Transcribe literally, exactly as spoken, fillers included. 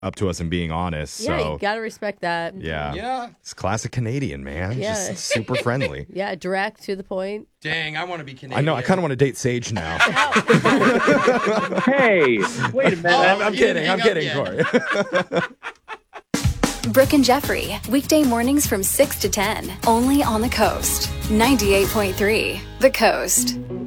up to us and being honest. Yeah, so you got to respect that. yeah. Yeah. It's classic Canadian, man. Yeah. Just super friendly. Yeah, direct to the point. Dang, I want to be Canadian. I know. I kind of want to date Sage now. Hey, wait a minute. Oh, I'm, I'm you kidding. didn't I'm hang kidding, up Corey. Brooke and Jeffrey, weekday mornings from six to ten, only on The Coast. ninety-eight point three The Coast.